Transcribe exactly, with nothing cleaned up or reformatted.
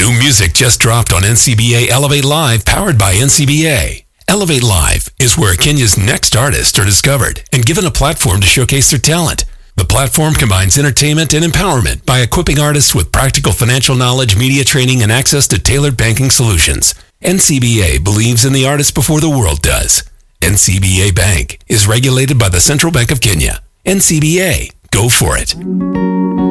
New music just dropped on N C B A Elevate Live, powered by N C B A. Elevate Live is where Kenya's next artists are discovered and given a platform to showcase their talent. The platform combines entertainment and empowerment by equipping artists with practical financial knowledge, media training, and access to tailored banking solutions. N C B A believes in the artist before the world does. N C B A Bank is regulated by the Central Bank of Kenya. N C B A, go for it.